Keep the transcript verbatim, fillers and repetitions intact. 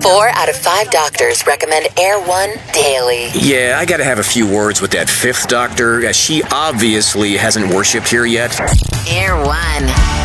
Four out of five doctors recommend Air One daily. Yeah, I gotta have a few words with that fifth doctor, as she obviously hasn't worshipped here yet. Air One.